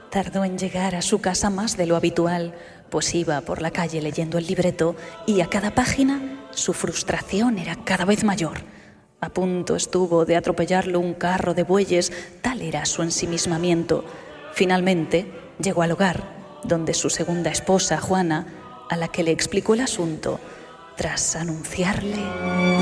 Tardó en llegar a su casa más de lo habitual, pues iba por la calle leyendo el libreto y a cada página su frustración era cada vez mayor. A punto estuvo de atropellarlo un carro de bueyes, tal era su ensimismamiento. Finalmente llegó al hogar, donde su segunda esposa, Juana, a la que le explicó el asunto, tras anunciarle